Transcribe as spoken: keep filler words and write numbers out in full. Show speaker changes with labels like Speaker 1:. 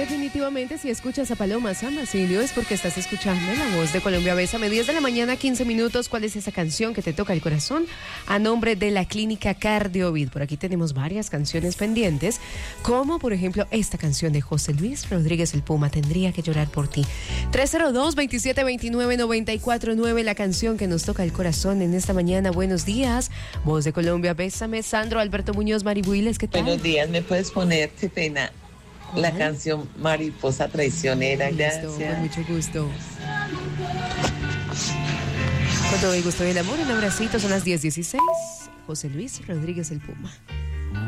Speaker 1: definitivamente, si escuchas a Paloma San Basilio es porque estás escuchando La Voz de Colombia. Bésame, diez de la mañana, quince minutos. ¿Cuál es esa canción que te toca el corazón? A nombre de la Clínica Cardiovid. Por aquí tenemos varias canciones pendientes, como por ejemplo esta canción de José Luis Rodríguez el Puma, Tendría que llorar por ti. tres cero dos, veintisiete veintinueve, noventa y cuatro nueve, la canción que nos toca el corazón en esta mañana. Buenos días, Voz de Colombia, bésame. Sandro Alberto Muñoz, Maribuiles, ¿qué tal?
Speaker 2: Buenos días, ¿me puedes poner, qué pena, la
Speaker 1: Ajá.
Speaker 2: canción Mariposa Traicionera?
Speaker 1: Listo,
Speaker 2: Gracias.
Speaker 1: con mucho gusto. Con todo el gusto y el amor, un abracito, son las diez dieciséis. José Luis Rodríguez el Puma.